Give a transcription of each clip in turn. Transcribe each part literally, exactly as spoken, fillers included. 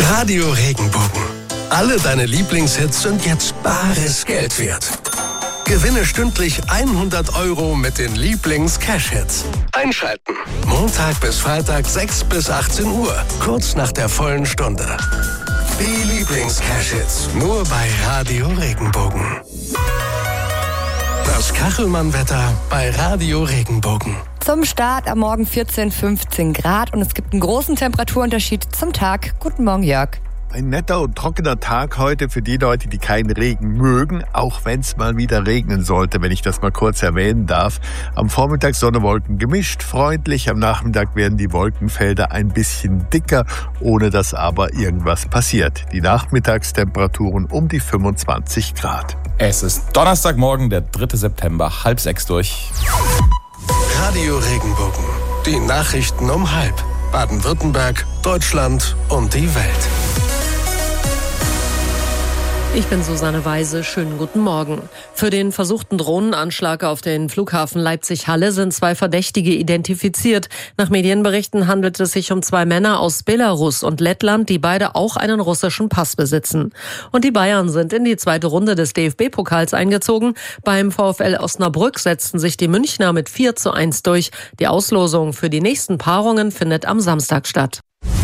Radio Regenbogen. Alle deine Lieblingshits sind jetzt bares Geld wert. Gewinne stündlich hundert Euro mit den Lieblings-Cash-Hits. Einschalten. Montag bis Freitag sechs bis achtzehn Uhr. Kurz nach der vollen Stunde. Die Lieblings-Cash-Hits. Nur bei Radio Regenbogen. Das Kachelmann-Wetter bei Radio Regenbogen. Zum Start am Morgen vierzehn, fünfzehn Grad und es gibt einen großen Temperaturunterschied zum Tag. Guten Morgen, Jörg. Ein netter und trockener Tag heute für die Leute, die keinen Regen mögen, auch wenn es mal wieder regnen sollte, wenn ich das mal kurz erwähnen darf. Am Vormittag Sonne, Wolken gemischt, freundlich. Am Nachmittag werden die Wolkenfelder ein bisschen dicker, ohne dass aber irgendwas passiert. Die Nachmittagstemperaturen um die fünfundzwanzig Grad. Es ist Donnerstagmorgen, der dritte September, halb sechs durch. Radio Regenbogen. Die Nachrichten um halb. Baden-Württemberg, Deutschland und die Welt. Ich bin Susanne Weise. Schönen guten Morgen. Für den versuchten Drohnenanschlag auf den Flughafen Leipzig-Halle sind zwei Verdächtige identifiziert. Nach Medienberichten handelt es sich um zwei Männer aus Belarus und Lettland, die beide auch einen russischen Pass besitzen. Und die Bayern sind in die zweite Runde des D F B-Pokals eingezogen. Beim VfL Osnabrück setzten sich die Münchner mit vier zu eins durch. Die Auslosung für die nächsten Paarungen findet am Samstag statt.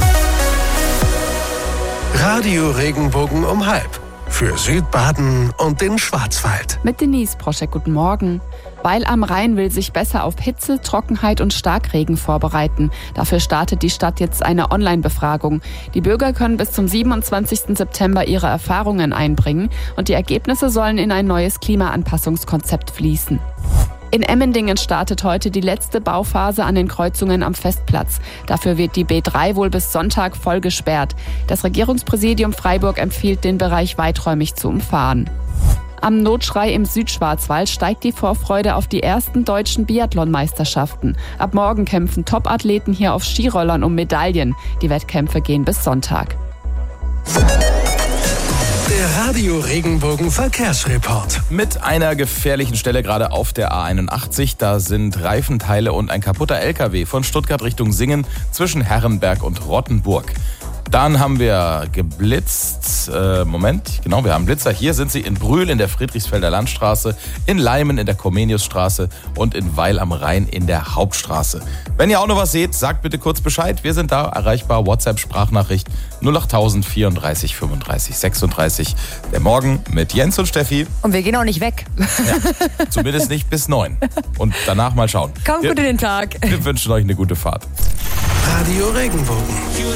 Radio Regenbogen um halb. Für Südbaden und den Schwarzwald. Mit Denise Proschek, guten Morgen. Weil am Rhein will sich besser auf Hitze, Trockenheit und Starkregen vorbereiten. Dafür startet die Stadt jetzt eine Online-Befragung. Die Bürger können bis zum siebenundzwanzigsten September ihre Erfahrungen einbringen und die Ergebnisse sollen in ein neues Klimaanpassungskonzept fließen. In Emmendingen startet heute die letzte Bauphase an den Kreuzungen am Festplatz. Dafür wird die B drei wohl bis Sonntag voll gesperrt. Das Regierungspräsidium Freiburg empfiehlt, den Bereich weiträumig zu umfahren. Am Notschrei im Südschwarzwald steigt die Vorfreude auf die ersten deutschen Biathlon-Meisterschaften. Ab morgen kämpfen Top-Athleten hier auf Skirollern um Medaillen. Die Wettkämpfe gehen bis Sonntag. Der Radio Regenbogen Verkehrsreport. Mit einer gefährlichen Stelle gerade auf der A einundachtzig. Da sind Reifenteile und ein kaputter L K W von Stuttgart Richtung Singen zwischen Herrenberg und Rottenburg. Dann haben wir geblitzt, äh, Moment, genau, wir haben Blitzer. Hier sind sie in Brühl in der Friedrichsfelder Landstraße, in Leimen in der Comeniusstraße und in Weil am Rhein in der Hauptstraße. Wenn ihr auch noch was seht, sagt bitte kurz Bescheid. Wir sind da erreichbar, WhatsApp-Sprachnachricht null acht null null vierunddreißig fünfunddreißig sechsunddreißig. Der Morgen mit Jens und Steffi. Und wir gehen auch nicht weg. Ja, zumindest nicht bis neun. Und danach mal schauen. Kommt gut in den Tag. Wir wünschen euch eine gute Fahrt. Radio Regenbogen.